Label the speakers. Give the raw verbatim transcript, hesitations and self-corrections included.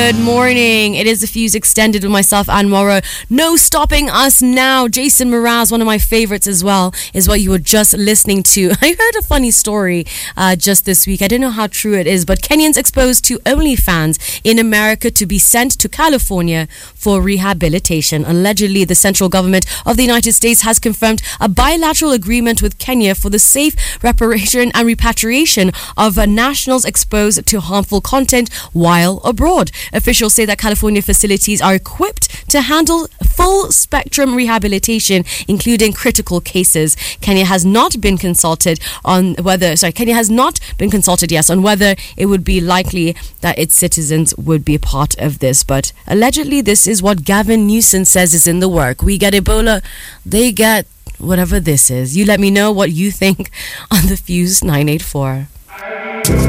Speaker 1: Good morning. It is the Fuse Extended with myself, Anne Morrow. No stopping us now. Jason Mraz, one of my favorites as well, is what you were just listening to. I heard a funny story uh, just this week. I don't know how true it is, but Kenyans exposed to OnlyFans in America to be sent to California for rehabilitation. Allegedly, the central government of the United States has confirmed a bilateral agreement with Kenya for the safe repatriation and repatriation of uh, nationals exposed to harmful content while abroad. Officials say that California facilities are equipped to handle full spectrum rehabilitation, including critical cases. Kenya has not been consulted on whether, sorry, Kenya has not been consulted, yes, on whether it would be likely that its citizens would be a part of this. But allegedly, this is what Gavin Newsom says is in the work. We get Ebola, they get whatever this is. You let me know what you think on the Fuse nine eight four.